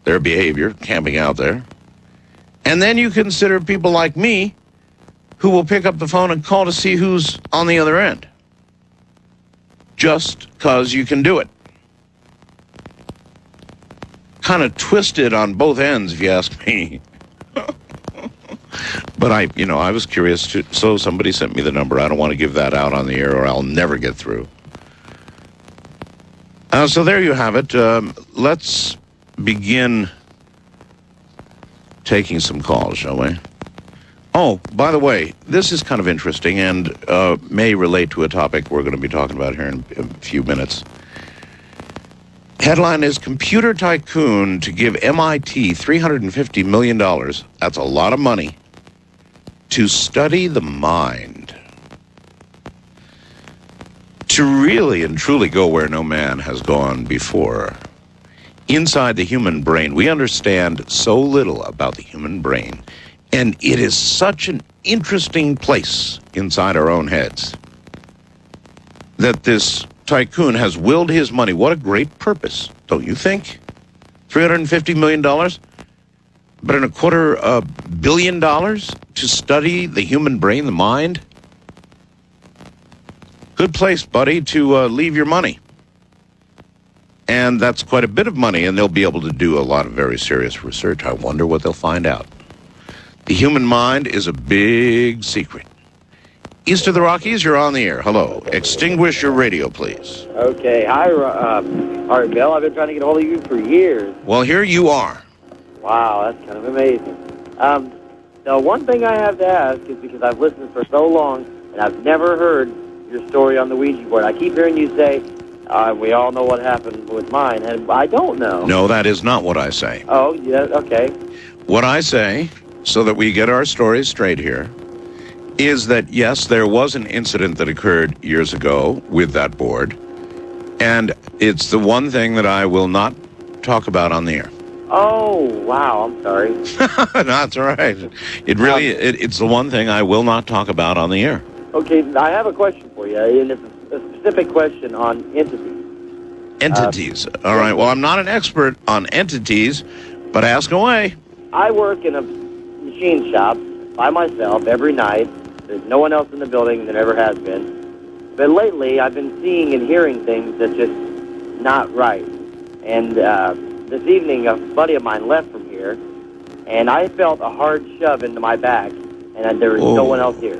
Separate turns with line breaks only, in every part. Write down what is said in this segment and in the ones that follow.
their behavior, camping out there. And then you consider people like me who will pick up the phone and call to see who's on the other end. Just because you can do it. Kind of twisted on both ends, if you ask me. But I was curious, so somebody sent me the number. I don't want to give that out on the air or I'll never get through. So there you have it. Let's begin taking some calls, shall we? Oh, by the way, this is kind of interesting and may relate to a topic we're going to be talking about here in a few minutes. Headline is Computer Tycoon to give MIT $350 million. That's a lot of money. To study the mind. To really and truly go where no man has gone before. Inside the human brain, we understand so little about the human brain. And it is such an interesting place inside our own heads that this tycoon has willed his money. What a great purpose, don't you think? $350 million? But in $250 million to study the human brain, the mind? Good place, buddy, to leave your money. And that's quite a bit of money, and they'll be able to do a lot of very serious research. I wonder what they'll find out. The human mind is a big secret. East of the Rockies, you're on the air. Hello. Extinguish your radio, please.
Okay. Hi, Art Bell. I've been trying to get a hold of you for years.
Well, here you are.
Wow, that's kind of amazing. The one thing I have to ask is because I've listened for so long, and I've never heard your story on the Ouija board. I keep hearing you say, we all know what happened with mine, and I don't know.
No, that is not what I say.
Oh, yeah, okay.
What I say, so that we get our stories straight here, is that, yes, there was an incident that occurred years ago with that board, and it's the one thing that I will not talk about on the air.
Oh, wow, I'm sorry.
That's all right. It really, it's the one thing I will not talk about on the air.
Okay, I have a question for you, and it's a specific question on entities.
Entities. All right, well, I'm not an expert on entities, but ask away.
I work in a machine shop by myself every night. There's no one else in the building. There never has been. But lately, I've been seeing and hearing things that's just not right. And this evening, a buddy of mine left from here, and I felt a hard shove into my back, and there was no one else here.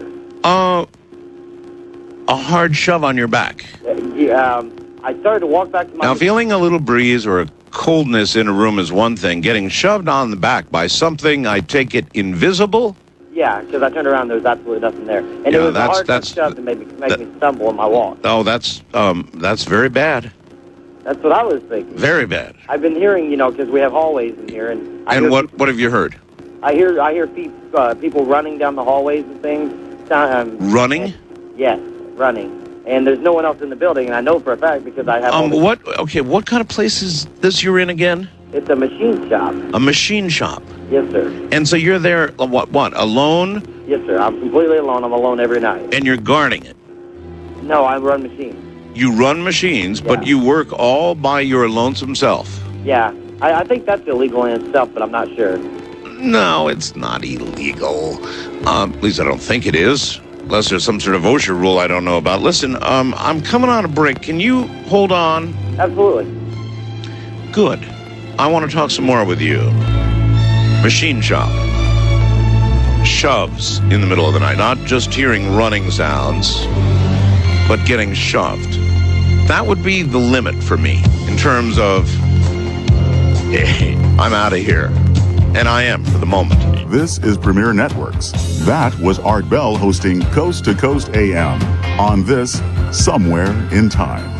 A hard shove on your back.
I started to walk back to my...
Now, feeling a little breeze or a coldness in a room is one thing. Getting shoved on the back by something, I take it, invisible?
Yeah, because I turned around, there was absolutely nothing there. And it was a hard shove that made me stumble in my walk.
Oh, that's very bad.
That's what I was thinking.
Very bad.
I've been hearing, because we have hallways in here, and
what have you heard?
I hear people running down the hallways and things.
Running?
Yes, running. And there's no one else in the building, and I know for a fact because I have...
What kind of place is this you're in again?
It's a machine shop.
A machine shop?
Yes, sir.
And so you're there, what, alone?
Yes, sir. I'm completely alone. I'm alone every night.
And you're guarding it?
No, I run machines.
You run machines,
yeah.
But you work all by your lonesome self?
Yeah. I think that's illegal in itself, but I'm not sure.
No, it's not illegal. At least I don't think it is. Unless there's some sort of OSHA rule I don't know about. Listen, I'm coming on a break. Can you hold on?
Absolutely.
Good. I want to talk some more with you. Machine shop. Shoves in the middle of the night. Not just hearing running sounds, but getting shoved. That would be the limit for me in terms of, hey, I'm out of here. And I am for the moment.
This is Premier Networks. That was Art Bell hosting Coast to Coast AM on this Somewhere in Time.